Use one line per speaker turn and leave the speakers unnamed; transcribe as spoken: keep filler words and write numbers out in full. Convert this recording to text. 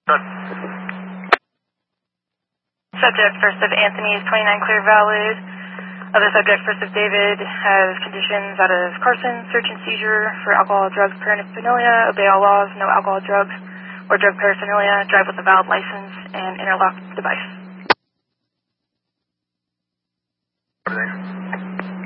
Good.
Subject first of Anthony is twenty-nine clear valid. Other subject first of David has conditions out of Carson, search and seizure for alcohol, drugs, paraphernalia, obey all laws, no alcohol, drugs, or drug paraphernalia, drive with a valid license, and interlock device.
Everything.